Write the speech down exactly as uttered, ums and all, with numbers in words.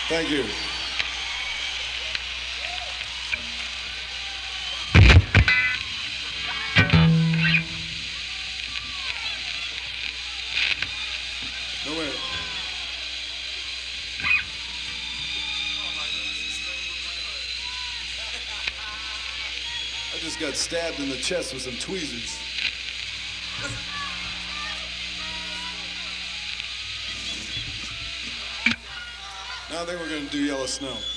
Thank you. No, wait. I just got stabbed in the chest with some tweezers. Now I think we're gonna do Yellow Snow.